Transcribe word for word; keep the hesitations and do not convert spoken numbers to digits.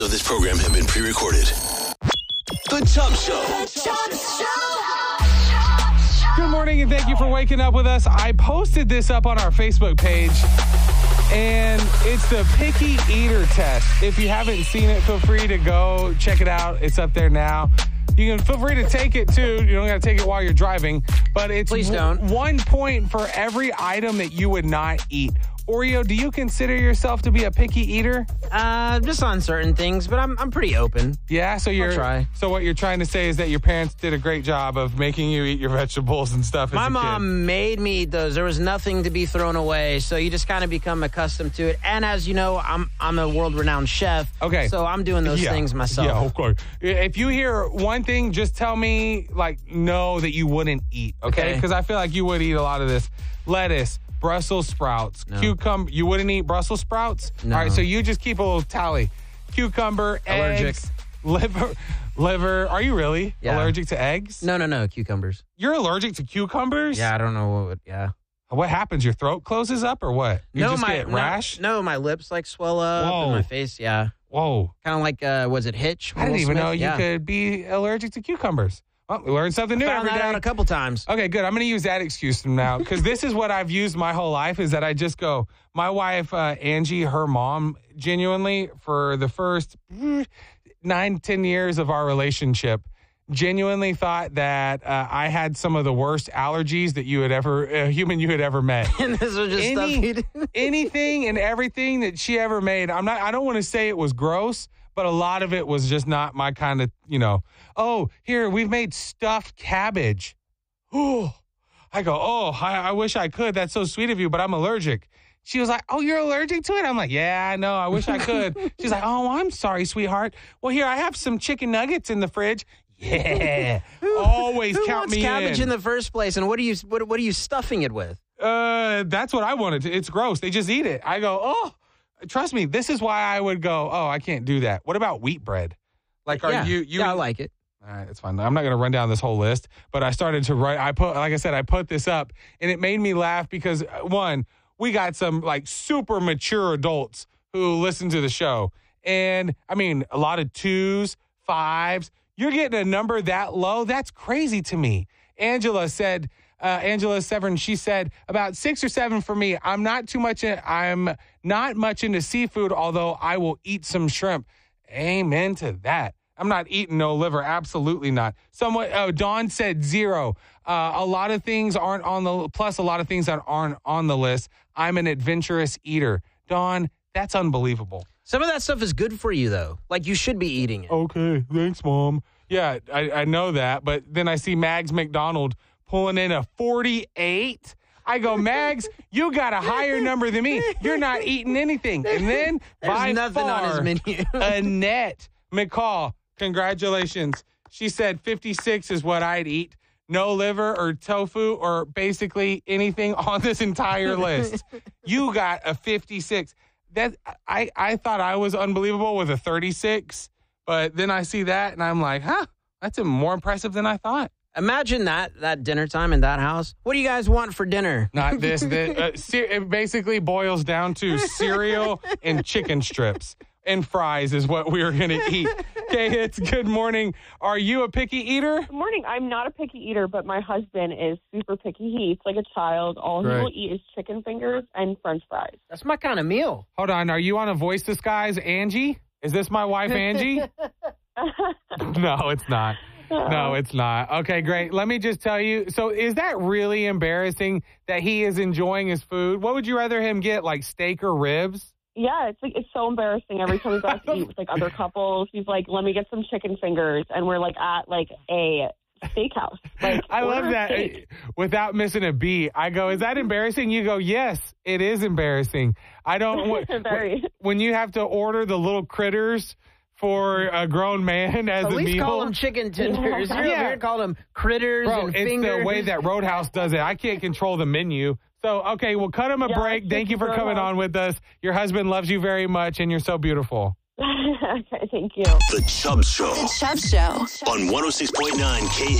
of this program have been pre-recorded. The Chubb Show. The Chubb Show. Good morning, and thank you for waking up with us. I posted this up on our Facebook page, and it's the Picky Eater Test. If you haven't seen it, feel free to go check it out. It's up there now. You can feel free to take it, too. You don't got to take it while you're driving. But it's Please don't. w- one point for every item that you would not eat. Oreo, do you consider yourself to be a picky eater? Uh, just on certain things, but I'm I'm pretty open. Yeah, so you're try. So what you're trying to say is that your parents did a great job of making you eat your vegetables and stuff. My as a mom kid. made me eat those. There was nothing to be thrown away, so you just kind of become accustomed to it. And as you know, I'm I'm a world-renowned chef. Okay. So I'm doing those Yeah. things myself. Yeah, of course. If you hear one thing, just tell me, like, no, that you wouldn't eat, okay? Okay. Because I feel like you would eat a lot of this. Lettuce, Brussels sprouts, No. cucumber. You wouldn't eat Brussels sprouts? No. All right, so you just keep a little tally. Cucumber, Allergic. eggs, liver. Liver. Are you really Yeah. allergic to eggs? No, no, no, cucumbers. You're allergic to cucumbers? Yeah, I don't know what would, yeah. What happens? Your throat closes up or what? You no, just my get no- rash? No, my lips like swell up Whoa. and my face, yeah. Whoa. Kind of like, uh, was it Hitch? I didn't Will even Smith? know you Yeah. could be allergic to cucumbers. Well, we learned something new Found every that day. out a couple times. Okay, good. I'm going to use that excuse from now because this is what I've used my whole life is that I just go, my wife, uh, Angie, her mom, genuinely, for the first mm, nine, ten years of our relationship, genuinely thought that uh, I had some of the worst allergies that you had ever, a human you had ever met. And this was just stuff Any, you did. anything and everything that she ever made. I'm not, I don't want to say it was gross, but a lot of it was just not my kind of, you know, oh, here, we've made stuffed cabbage. Oh, I go, oh, I, I wish I could. That's so sweet of you, but I'm allergic. She was like, oh, you're allergic to it? I'm like, yeah, I know. I wish I could. She's like, oh, I'm sorry, sweetheart. Well, here, I have some chicken nuggets in the fridge. Yeah. Always Who count wants me cabbage in. in the first place? And what are you what, what are you stuffing it with? Uh, that's what I wanted. To. It's gross. They just eat it. I go, oh, trust me. This is why I would go, oh, I can't do that. What about wheat bread? Like, are yeah. you, you, yeah, I like it. all right, it's fine. I'm not going to run down this whole list, but I started to write. I put, like I said, I put this up and it made me laugh because uh, one, we got some like super mature adults who listen to the show. And I mean, a lot of twos, fives. You're getting a number that low. That's crazy to me. Angela said, uh, Angela Severn, she said about six or seven for me. I'm not too much. In, I'm not much into seafood, although I will eat some shrimp. Amen to that. I'm not eating no liver. Absolutely not. Someone, oh, Dawn said zero. Uh, a lot of things aren't on the, plus a lot of things that aren't on the list. I'm an adventurous eater. Dawn, that's unbelievable. Some of that stuff is good for you, though. Like, you should be eating it. Okay, thanks, Mom. Yeah, I, I know that, but then I see Mags McDonald pulling in a forty-eight. I go, Mags, you got a higher number than me. You're not eating anything. And then, There's by nothing far, on his menu. Annette McCall, congratulations. She said fifty-six is what I'd eat. No liver or tofu or basically anything on this entire list. You got a fifty-six. That I, I thought I was unbelievable with a thirty-six, but then I see that and I'm like, huh, that's more impressive than I thought. Imagine that, that dinner time in that house. What do you guys want for dinner? Not this. this uh, ce- it basically boils down to cereal and chicken strips and fries is what we are going to eat. Okay, it's good morning. Are you a picky eater? Good morning. I'm not a picky eater, but my husband is super picky. He eats like a child. All Right. he will eat is chicken fingers and French fries. That's my kind of meal. Hold on. Are you on a voice disguise, Angie? Is this my wife, Angie? No, it's not. No, it's not. Okay, great. Let me just tell you. So is that really embarrassing that he is enjoying his food? What would you rather him get, like steak or ribs? Yeah, it's like it's so embarrassing. Every time we go out to eat with like other couples, he's like, "Let me get some chicken fingers," and we're like at like a steakhouse. Like, I love order a that. steak. Without missing a beat, I go, is that embarrassing? You go, yes, it is embarrassing. I don't. Wh- Very. when you have to order the little critters for a grown man as At a least meal. call them chicken tenders. You're Yeah. over here calling them critters Bro, and it's fingers. the way that Roadhouse does it. I can't control the menu. So, okay, we'll cut him a Yeah, break. Thank you for Roadhouse. coming on with us. Your husband loves you very much, and you're so beautiful. Okay, thank you. The Chubb Show The Chubb Show. on one oh six point nine K